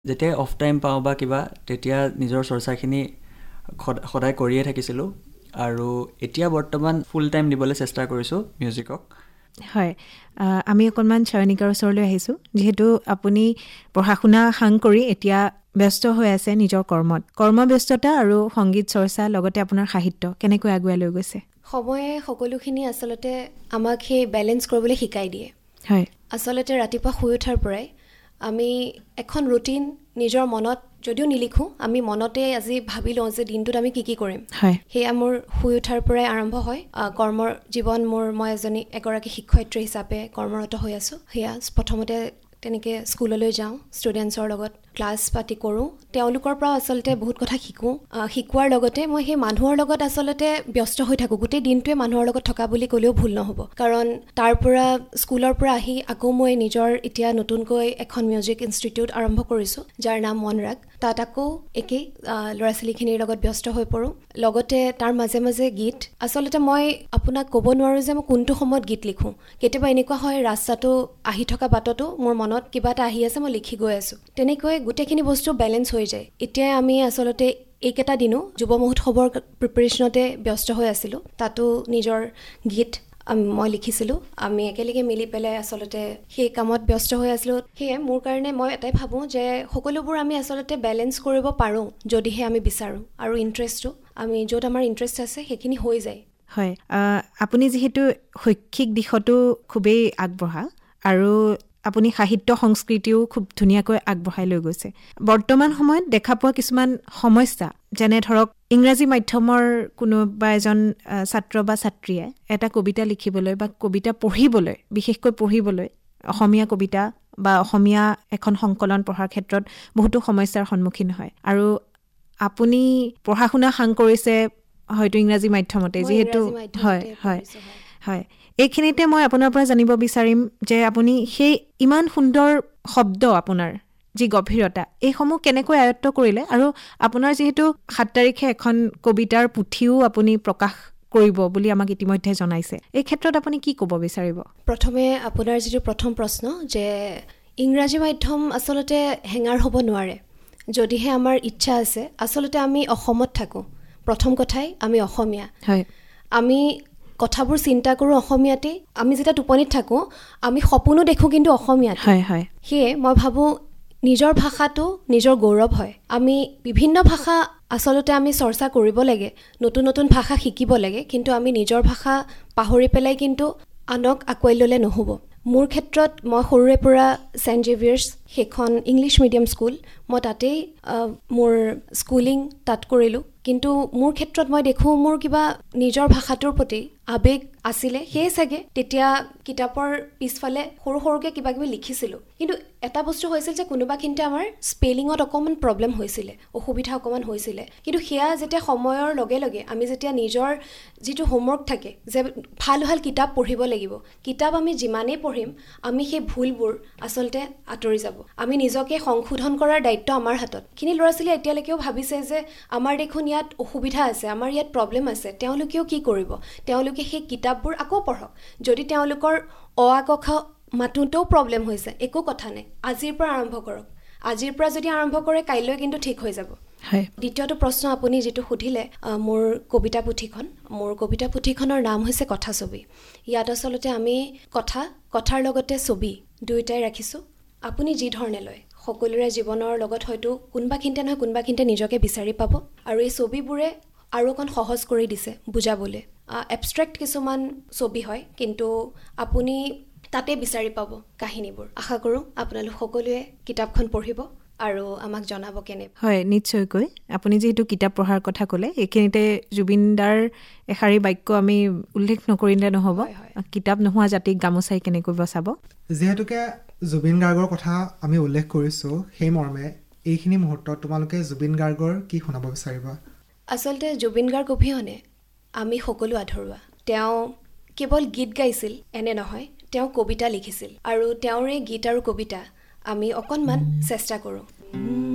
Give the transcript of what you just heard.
যেতিয়া of time পাওঁ বা কিবা তেতিয়া নিজৰ চৰ্চাখিনি সদায় কৰিয়ে থাকিছিলোঁ আৰু এতিয়া বৰ্তমান ফুল টাইম দিবলৈ চেষ্টা কৰিছোঁ মিউজিকক। হয়, আমি অকণমান চয়নিকাৰ ওচৰলৈ আহিছোঁ। যিহেতু আপুনি পঢ়া শুনা সাং কৰি এতিয়া ব্যস্ত হৈ আছে নিজৰ কৰ্মব্যস্ততা আৰু সংগীত চৰ্চা লগতে আপোনাৰ সাহিত্য কেনেকৈ আগুৱাই লৈ গৈছে? সময়ে সকলোখিনি আচলতে আমাক সেই বেলেঞ্চ কৰিবলৈ শিকাই দিয়ে। হয়, আচলতে ৰাতিপুৱা শুই উঠাৰ পৰাই আমি এখন ৰুটিন নিজৰ মনত যদিও নিলিখোঁ, আমি মনতে আজি ভাবি লওঁ যে দিনটোত আমি কি কৰিম। হয়, সেয়া মোৰ শুই উঠাৰ পৰাই আৰম্ভ হয়। কৰ্মৰ জীৱন মই এগৰাকী শিক্ষয়িত্ৰী হিচাপে কৰ্মৰত হৈ আছোঁ। সেয়া প্ৰথমতে তেনেকৈ স্কুললৈ যাওঁ, ষ্টুডেণ্টছৰ লগত ক্লাছ পাতি কৰোঁ, তেওঁলোকৰ পৰা আচলতে বহুত কথা শিকোঁ। শিকোৱাৰ লগতে মই সেই মানুহৰ লগত আচলতে ব্যস্ত হৈ থাকোঁ। গোটেই দিনটোৱে মানুহৰ লগত থকা বুলি ক'লেও ভুল নহ'ব, কাৰণ তাৰ পৰা স্কুলৰ পৰা আহি আকৌ মই নিজৰ এতিয়া নতুনকৈ এখন মিউজিক ইনষ্টিটিউট আৰম্ভ কৰিছোঁ, যাৰ নাম মনৰাগ। তাত আকৌ একেই ল'ৰা ছোৱালীখিনিৰ লগত ব্যস্ত হৈ পৰোঁ। লগতে তাৰ মাজে মাজে গীত, আচলতে মই আপোনাক ক'ব নোৱাৰোঁ যে মই কোনটো সময়ত গীত লিখোঁ। কেতিয়াবা এনেকুৱা হয় ৰাস্তাটো আহি থকা বাটতো মোৰ মনত কিবা এটা আহি আছে, মই লিখি গৈ আছোঁ। তেনেকৈ গোটেইখিনি বস্তু বেলেঞ্চ হৈ যায়। এতিয়া আমি আচলতে এইকেইটা দিনো যুৱ মহোৎসৱৰ প্ৰিপেৰেশ্যনতে ব্যস্ত হৈ আছিলোঁ। তাতো নিজৰ গীত মই লিখিছিলোঁ। আমি একেলগে মিলি পেলাই আচলতে সেই কামত ব্যস্ত হৈ আছিলোঁ। সেয়ে মোৰ কাৰণে মই এটাই ভাবোঁ যে সকলোবোৰ আমি আচলতে বেলেঞ্চ কৰিব পাৰোঁ যদিহে আমি বিচাৰোঁ, আৰু ইণ্টাৰেষ্টটো আমি য'ত আমাৰ ইণ্টাৰেষ্ট আছে সেইখিনি হৈ যায়। হয়, আপুনি যিহেতু শৈক্ষিক দিশতো খুবেই আগবঢ়া আৰু আপুনি সাহিত্য সংস্কৃতিও খুব ধুনীয়াকৈ আগবঢ়াই লৈ গৈছে। বৰ্তমান সময়ত দেখা পোৱা কিছুমান সমস্যা, যেনে ধৰক ইংৰাজী মাধ্যমৰ কোনোবা এজন ছাত্ৰ বা ছাত্ৰীয়ে এটা কবিতা লিখিবলৈ বা কবিতা পঢ়িবলৈ, বিশেষকৈ পঢ়িবলৈ অসমীয়া কবিতা বা অসমীয়া এখন সংকলন পঢ়াৰ ক্ষেত্ৰত বহুতো সমস্যাৰ সন্মুখীন হয়। আৰু আপুনি পঢ়া শুনা সাং কৰিছে হয়তো ইংৰাজী মাধ্যমতে, যিহেতু হয়, এইখিনিতে মই আপোনাৰ পৰা জানিব বিচাৰিম যে আপুনি সেই ইমান সুন্দৰ শব্দ, আপোনাৰ যি গভীৰতা, এইসমূহ কেনেকৈ আয়ত্ত কৰিলে? আৰু আপোনাৰ যিহেতু 7 তাৰিখে এখন কবিতাৰ পুথিও আপুনি প্ৰকাশ কৰিব বুলি আমাক ইতিমধ্যে জনাইছে, এই ক্ষেত্ৰত আপুনি কি ক'ব বিচাৰিব? প্ৰথমে আপোনাৰ যিটো প্ৰথম প্ৰশ্ন, যে ইংৰাজী মাধ্যম আচলতে হেঙাৰ হ'ব নোৱাৰে যদিহে আমাৰ ইচ্ছা আছে। আচলতে আমি অসমত থাকোঁ, প্ৰথম কথাই আমি অসমীয়া। হয়, আমি কথাবোৰ চিন্তা কৰোঁ অসমীয়াতেই। আমি যেতিয়া টোপনিত থাকোঁ আমি সপোনো দেখোঁ কিন্তু অসমীয়াত। হয়, হয়, সেয়ে মই ভাবোঁ নিজৰ ভাষাটো নিজৰ গৌৰৱ হয়। আমি বিভিন্ন ভাষা আচলতে আমি চৰ্চা কৰিব লাগে, নতুন নতুন ভাষা শিকিব লাগে, কিন্তু আমি নিজৰ ভাষা পাহৰি পেলাই কিন্তু আনক আঁকোৱালি ল'লে নহ'ব। মোৰ ক্ষেত্ৰত মই সৰুৰে পৰা ছেইণ্ট জেভিয়াৰ্ছ, সেইখন ইংলিছ মিডিয়াম স্কুল, মই তাতেই মোৰ স্কুলিং তাত কৰিলোঁ। কিন্তু মোৰ ক্ষেত্ৰত মই দেখোঁ মোৰ কিবা নিজৰ ভাষাটোৰ প্ৰতি আৱেগ আছিলে, সেয়ে চাগে তেতিয়া কিতাপৰ পিছফালে সৰু সৰুকৈ কিবা কিবি লিখিছিলোঁ। কিন্তু এটা বস্তু হৈছিল যে কোনোবাখিনিতে আমাৰ স্পেলিঙত অকণমান প্ৰব্লেম হৈছিলে, অসুবিধা অকণমান হৈছিলে। কিন্তু সেয়া যেতিয়া সময়ৰ লগে লগে আমি যেতিয়া নিজৰ যিটো হোমৱৰ্ক থাকে যে ভাল ভাল কিতাপ পঢ়িব লাগিব, কিতাপ আমি যিমানেই পঢ়িম আমি সেই ভুলবোৰ আচলতে আঁতৰি যাব। আমি নিজকে সংশোধন কৰাৰ দায়িত্ব আমাৰ হাতত। খিনি ল'ৰা ছোৱালীয়ে এতিয়ালৈকেও ভাবিছে যে আমাৰ দেখোন ইয়াত অসুবিধা আছে, আমাৰ ইয়াত প্ৰব্লেম আছে, তেওঁলোকেও কি কৰিব? তেওঁলোকে সেই কিতাপবোৰ আকৌ পঢ়ক। যদি তেওঁলোকৰ অ আ ক খ মাতোঁতেও প্ৰব্লেম হৈছে, একো কথা নাই, আজিৰ পৰা আৰম্ভ কৰক। আজিৰ পৰা যদি আৰম্ভ কৰে কাইলৈ কিন্তু ঠিক হৈ যাব। হয়, দ্বিতীয়টো প্ৰশ্ন আপুনি যিটো সুধিলে, মোৰ কবিতা পুথিখনৰ নাম হৈছে কথাছবি। ইয়াত আচলতে আমি কথাৰ লগতে ছবি দুয়োটাই ৰাখিছোঁ। আপুনি যি ধৰণে লয়, সকলোৰে জীৱনৰ লগত হয়তো কোনোবাখিনিতে নহয় কোনোবাখিনিতে নিজকে বিচাৰি পাব। আৰু এই ছবিবোৰে আৰু অকণ সহজ কৰি দিছে বুজাবলৈ। এবষ্ট্ৰেক্ট কিছুমান ছবি হয়, কিন্তু আপুনি তাতে বিচাৰি পাব কাহিনীবোৰ। আশা কৰোঁ আপোনালোক সকলোৱে কিতাপখন পঢ়িব আৰু আমাক জনাব কেনে। হয়, নিশ্চয়কৈ। আপুনি যিহেতু কিতাপ পঢ়াৰ কথা ক'লে, এইখিনিতে জুবিন দাৰ এষাৰি বাক্য আমি উল্লেখ নকৰিলে নহ'ব, কিতাপ নোহোৱা জাতিক গামোচাই কেনেকৈ বচাব। যিহেতুকে জুবিন গাৰ্গৰ কথা আমি উল্লেখ কৰিছোঁ, সেই মৰ্মে এইখিনি মুহূৰ্তত তোমালোকে জুবিন গাৰ্গৰ কি শুনাব বিচাৰিবা? আচলতে জুবিন গাৰ্গ অবিহনে আমি সকলো আধৰুৱা। তেওঁ কেৱল গীত গাইছিল এনে নহয়, তেওঁ কবিতা লিখিছিল, আৰু তেওঁৰে গীত আৰু কবিতা আমি অকণমান চেষ্টা কৰোঁ।